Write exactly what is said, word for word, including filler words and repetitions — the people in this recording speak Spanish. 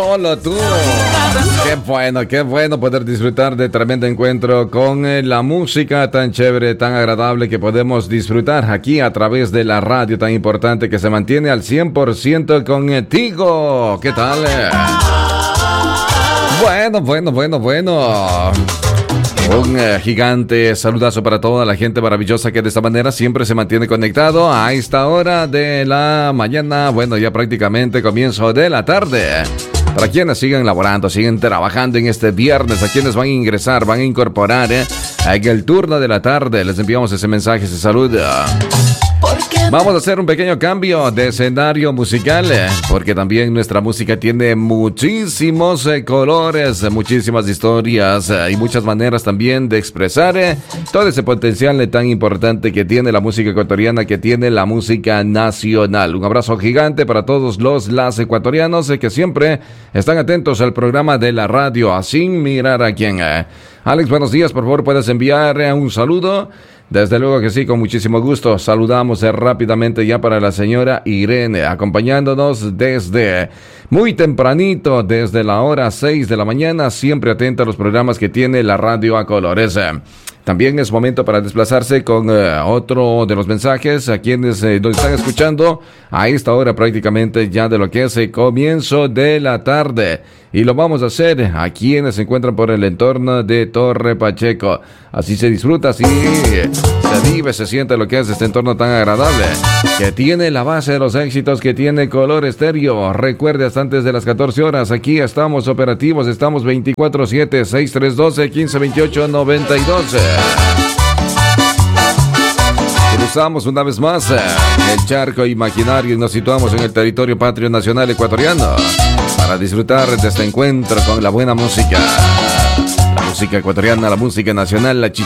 Hola tú. Qué bueno, qué bueno poder disfrutar de tremendo encuentro con eh, la música tan chévere, tan agradable que podemos disfrutar aquí a través de la radio tan importante que se mantiene al cien por ciento contigo. ¿Qué tal? Bueno, bueno, bueno, bueno. Un eh, gigante saludazo para toda la gente maravillosa que de esta manera siempre se mantiene conectado a esta hora de la mañana. Bueno, ya prácticamente comienzo de la tarde. Para quienes siguen laborando, siguen trabajando en este viernes, a quienes van a ingresar, van a incorporar eh, en el turno de la tarde, les enviamos ese mensaje, ese saludo. Vamos a hacer un pequeño cambio de escenario musical, eh, porque también nuestra música tiene muchísimos eh, colores, eh, muchísimas historias eh, y muchas maneras también de expresar eh, todo ese potencial eh, tan importante que tiene la música ecuatoriana, que tiene la música nacional. Un abrazo gigante para todos los las ecuatorianos eh, que siempre están atentos al programa de la radio, a Sin Mirar a Quién. Eh. Alex, buenos días, por favor, puedes enviar eh, un saludo. Desde luego que sí, con muchísimo gusto. Saludamos eh, rápidamente ya para la señora Irene, acompañándonos desde muy tempranito, desde la hora seis de la mañana, siempre atenta a los programas que tiene la radio a colores. También es momento para desplazarse con eh, otro de los mensajes a quienes eh, nos están escuchando a esta hora prácticamente ya de lo que es el comienzo de la tarde. Y lo vamos a hacer a quienes se encuentran por el entorno de Torre Pacheco. Así se disfruta, así se vive, se siente lo que es este entorno tan agradable, que tiene la base de los éxitos, que tiene Color Estéreo. Recuerde, hasta antes de las catorce horas, aquí estamos operativos, estamos veinticuatro siete, seis tres uno dos, uno cinco dos ocho, nueve dos. Cruzamos una vez más el charco imaginario y nos situamos en el territorio patrio nacional ecuatoriano para disfrutar de este encuentro con la buena música. La música ecuatoriana, la música nacional, la